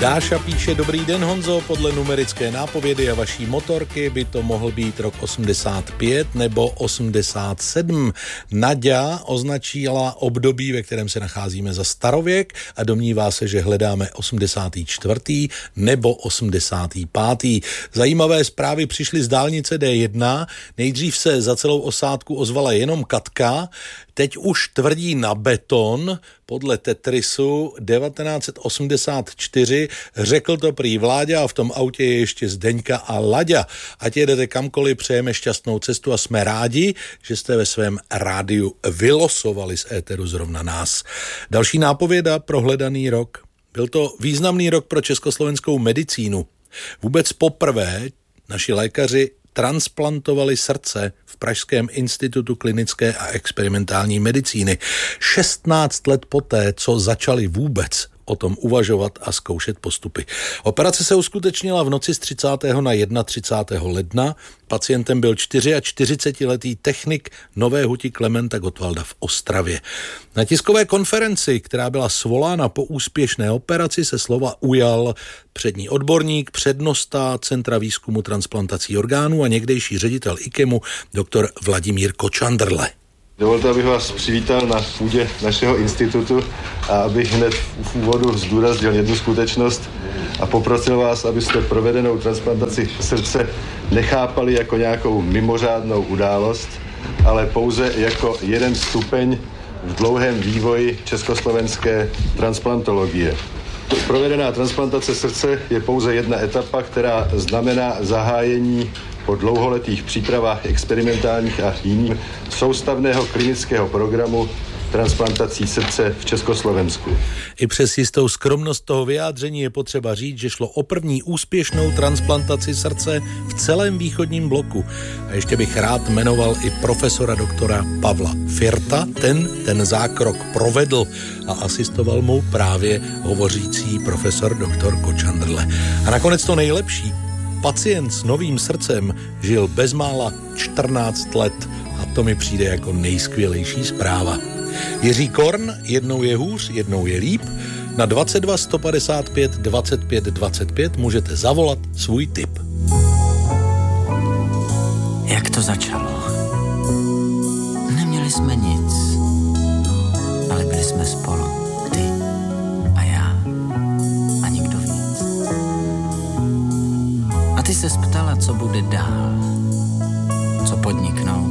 Dáša píše: dobrý den, Honzo, podle numerické nápovědy a vaší motorky by to mohl být rok 85 nebo 87. Naďa označila období, ve kterém se nacházíme, za starověk a domnívá se, že hledáme 84. nebo 85. Zajímavé zprávy přišly z dálnice D1. Nejdřív se za celou osádku ozvala jenom Katka, teď už tvrdí na beton. Podle Tetrisu 1984 řekl to prý Vláďa a v tom autě je ještě Zdeňka a Laďa. Ať jedete kamkoliv, přejeme šťastnou cestu a jsme rádi, že jste ve svém rádiu vylosovali z éteru zrovna nás. Další nápověda pro hledaný rok. Byl to významný rok pro československou medicínu. Vůbec poprvé naši lékaři transplantovali srdce v Pražském institutu klinické a experimentální medicíny. 16 let poté, co začali vůbec o tom uvažovat a zkoušet postupy. Operace se uskutečnila v noci z 30. na 31. ledna. Pacientem byl 44letý technik Nové huti Klementa Gottwalda v Ostravě. Na tiskové konferenci, která byla svolána po úspěšné operaci, se slova ujal přední odborník, přednosta Centra výzkumu transplantací orgánů a někdejší ředitel IKEMu doktor Vladimír Kočandrle. Dovolte, abych vás přivítal na půdě našeho institutu a abych hned v úvodu zdůraznil jednu skutečnost a poprosil vás, abyste provedenou transplantaci srdce nechápali jako nějakou mimořádnou událost, ale pouze jako jeden stupeň v dlouhém vývoji československé transplantologie. Provedená transplantace srdce je pouze jedna etapa, která znamená zahájení po dlouholetých přípravách experimentálních a jiných soustavného klinického programu transplantací srdce v Československu. I přes jistou skromnost toho vyjádření je potřeba říct, že šlo o první úspěšnou transplantaci srdce v celém východním bloku. A ještě bych rád jmenoval i profesora doktora Pavla Firta. Ten zákrok provedl a asistoval mu právě hovořící profesor doktor Kočandrle. A nakonec to nejlepší. Pacient s novým srdcem žil bezmála 14 let a to mi přijde jako nejskvělejší zpráva. Jiří Korn, jednou je hůř, jednou je líp. Na 22 155 25 25 můžete zavolat svůj tip. Jak to začalo? Neměli jsme nic, ale byli jsme spolu. Ty a já a nikdo víc. A ty se ptala, co bude dál, co podniknout.